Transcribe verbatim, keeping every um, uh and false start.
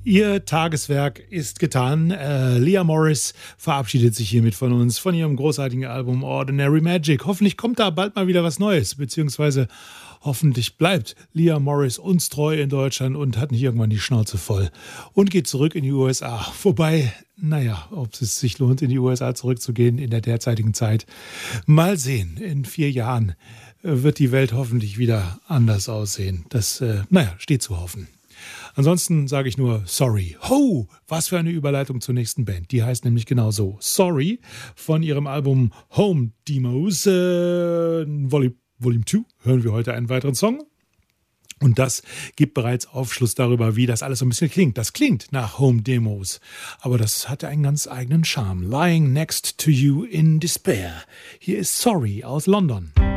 Ihr Tageswerk ist getan. Äh, Leah Morris verabschiedet sich hiermit von uns, von ihrem großartigen Album Ordinary Magic. Hoffentlich kommt da bald mal wieder was Neues, beziehungsweise hoffentlich bleibt Leah Morris uns treu in Deutschland und hat nicht irgendwann die Schnauze voll und geht zurück in die U S A. Wobei, naja, ob es sich lohnt, in die U S A zurückzugehen in der derzeitigen Zeit. Mal sehen, in vier Jahren wird die Welt hoffentlich wieder anders aussehen. Das, äh, naja, steht zu hoffen. Ansonsten sage ich nur Sorry. Ho, was für eine Überleitung zur nächsten Band. Die heißt nämlich genau so. Sorry von ihrem Album Home Demos äh, Volume, Volume zwei hören wir heute einen weiteren Song. Und das gibt bereits Aufschluss darüber, wie das alles so ein bisschen klingt. Das klingt nach Home Demos, aber das hatte einen ganz eigenen Charme. Lying Next to You in Despair. Hier ist Sorry aus London.